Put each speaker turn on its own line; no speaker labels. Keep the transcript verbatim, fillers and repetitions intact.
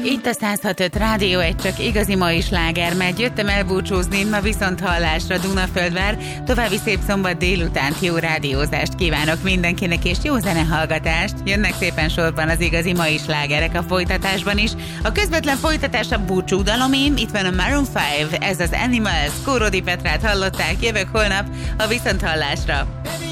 Itt a száz hat öt Rádió egy csak igazi mai sláger megy. Jöttem elbúcsúzni, ma viszont hallásra Dunaföldvár. További szép szombat délutánt, jó rádiózást kívánok mindenkinek, és jó zenehallgatást. Jönnek szépen sorban az igazi mai slágerek a folytatásban is. A közvetlen folytatás a búcsúdalomim, itt van a Maroon öt, ez az Animals, Kórodi Petrát hallották, jövök holnap a viszonthallásra.